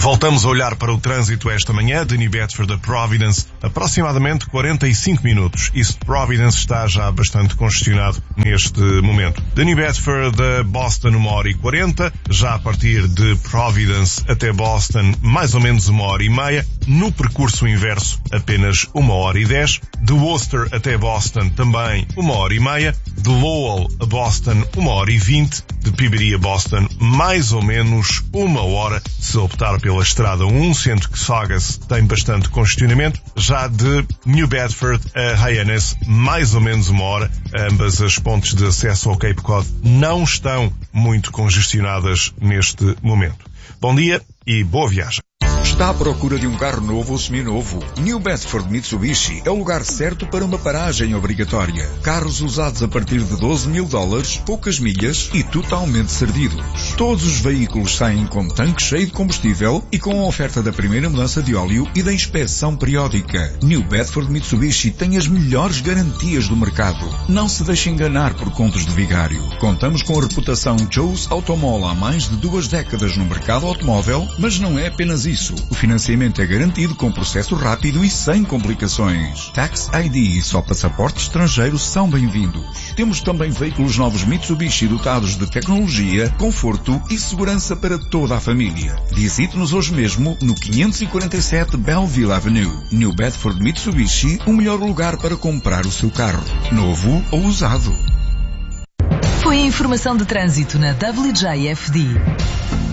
Voltamos a olhar para o trânsito esta manhã de New Bedford a Providence, aproximadamente 45 minutos. East Providence está já bastante congestionado neste momento. De New Bedford a Boston 1h40, já a partir de Providence até Boston mais ou menos 1h30, no percurso inverso apenas 1h10, de Worcester até Boston também 1h30, de Lowell a Boston 1h20, de Peabody a Boston mais ou menos 1 hora, se optar pela Estrada 1, sendo que Saugus tem bastante congestionamento. Já de New Bedford a Hyannis, mais ou menos 1 hora. Ambas as pontes de acesso ao Cape Cod não estão muito congestionadas neste momento. Bom dia e boa viagem. Está à procura de um carro novo ou seminovo? New Bedford Mitsubishi é o lugar certo para uma paragem obrigatória. Carros usados a partir de $12.000, poucas milhas e totalmente servidos. Todos os veículos saem com tanque cheio de combustível e com a oferta da primeira mudança de óleo e da inspeção periódica. New Bedford Mitsubishi tem as melhores garantias do mercado. Não se deixe enganar por contos de vigário. Contamos com a reputação Joe's Automall há mais de 2 décadas no mercado automóvel, mas não é apenas isso. O financiamento é garantido com processo rápido e sem complicações. Tax ID e só passaporte estrangeiro são bem-vindos. Temos também veículos novos Mitsubishi dotados de tecnologia, conforto e segurança para toda a família. Visite-nos hoje mesmo no 547 Belleville Avenue. New Bedford Mitsubishi, o melhor lugar para comprar o seu carro, novo ou usado. Foi a informação de trânsito na WJFD.